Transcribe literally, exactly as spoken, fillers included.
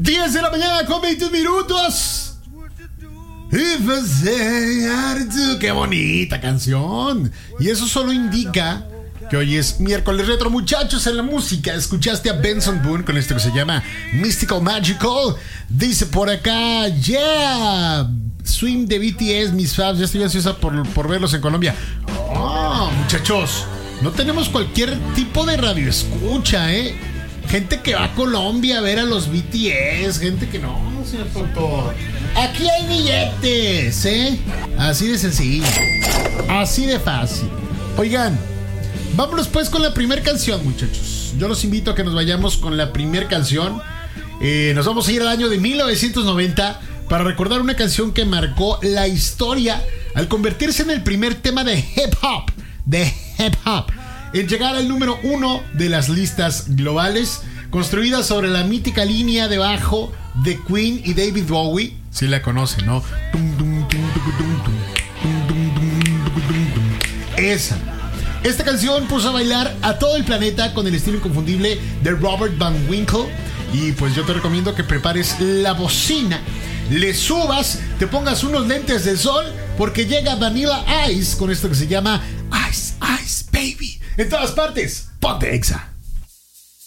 diez de la mañana con veintiún minutos. If I say I do. Qué bonita canción. Y eso solo indica que hoy es miércoles retro, muchachos. En la música escuchaste a Benson Boone con esto que se llama Mystical Magical. Dice por acá, yeah, Swim de B T S, mis fans. Ya estoy ansiosa por, por verlos en Colombia. Oh, muchachos, no tenemos cualquier tipo de radio escucha, ¿eh? Gente que va a Colombia a ver a los B T S, gente que no, señor Tonto. Aquí hay billetes, ¿eh? Así de sencillo, así de fácil. Oigan, vámonos pues con la primera canción, muchachos. Yo los invito a que nos vayamos con la primera canción. Eh, nos vamos a ir al año de mil novecientos noventa para recordar una canción que marcó la historia al convertirse en el primer tema de hip hop, de hip hop, en llegar al número uno de las listas globales, construida sobre la mítica línea de bajo de Queen y David Bowie. Si la conocen, ¿no? Esa. Esta canción puso a bailar a todo el planeta con el estilo inconfundible de Robert Van Winkle. Y pues yo te recomiendo que prepares la bocina, le subas, te pongas unos lentes de sol, porque llega Vanilla Ice con esto que se llama Ice Ice Baby. En todas partes, ponte Exa.